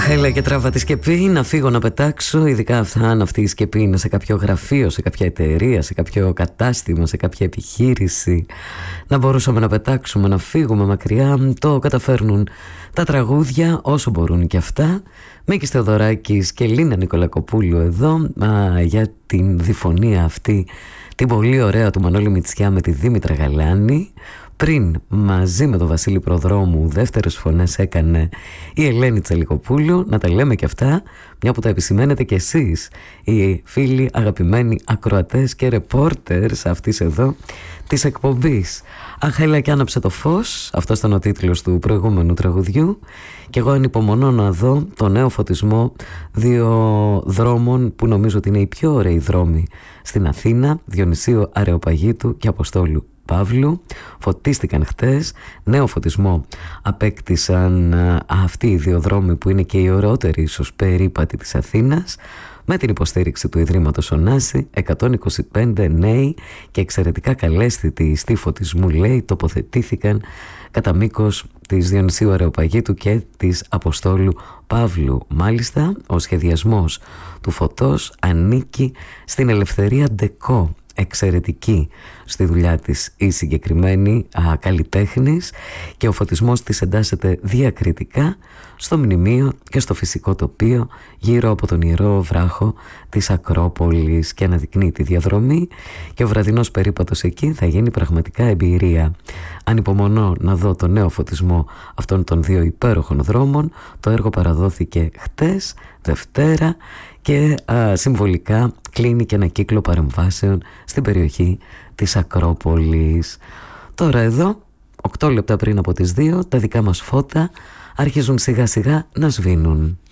Έλα και τράβα τη σκεπή, να φύγω να πετάξω. Ειδικά αν αυτή η σκεπή είναι σε κάποιο γραφείο, σε κάποια εταιρεία, σε κάποιο κατάστημα, σε κάποια επιχείρηση. Να μπορούσαμε να πετάξουμε, να φύγουμε μακριά. Το καταφέρνουν τα τραγούδια όσο μπορούν και αυτά. Μίκης Θεοδωράκης και Λίνα Νικολακοπούλου εδώ για την διφωνία αυτή, την πολύ ωραία του Μανώλη Μητσιά με τη Δήμητρα Γαλάνη. Πριν μαζί με τον Βασίλη Προδρόμου δεύτερες φωνές έκανε η Ελένη Τσαλικοπούλου. Να τα λέμε και αυτά, μια που τα επισημαίνετε κι εσείς, οι φίλοι αγαπημένοι ακροατές και ρεπόρτερς αυτής εδώ της εκπομπής. Αχ, έλα και άναψε το φως, αυτός ήταν ο τίτλος του προηγούμενου τραγουδιού. Και εγώ ανυπομονώ να δω το νέο φωτισμό δύο δρόμων που νομίζω ότι είναι οι πιο ωραίοι δρόμοι στην Αθήνα, Διονυσίου Αρεοπαγίτου και Αποστόλου Παύλου. Φωτίστηκαν χτες, νέο φωτισμό απέκτησαν αυτοί οι δύο δρόμοι που είναι και οι ωραιότεροι ίσως περίπατοι της Αθήνας, με την υποστήριξη του Ιδρύματος Ωνάση. 125 νέοι και εξαιρετικά καλέσθητοι στη φωτισμού, λέει, τοποθετήθηκαν κατά μήκος της Διονυσίου Αρεοπαγίτου και της Αποστόλου Παύλου. Μάλιστα, ο σχεδιασμός του φωτός ανήκει στην Ελευθερία Ντεκό. Εξαιρετική στη δουλειά της η συγκεκριμένη καλλιτέχνης, και ο φωτισμός της εντάσσεται διακριτικά στο μνημείο και στο φυσικό τοπίο γύρω από τον ιερό βράχο της Ακρόπολης και αναδεικνύει τη διαδρομή, και ο βραδινός περίπατος εκεί θα γίνει πραγματικά εμπειρία. Ανυπομονώ να δω το νέο φωτισμό αυτών των δύο υπέροχων δρόμων. Το έργο παραδόθηκε χτες Δευτέρα και συμβολικά κλείνει και ένα κύκλο παρεμβάσεων στην περιοχή της Ακρόπολης. Τώρα εδώ, 8 λεπτά πριν από τις 2, τα δικά μας φώτα αρχίζουν σιγά σιγά να σβήνουν.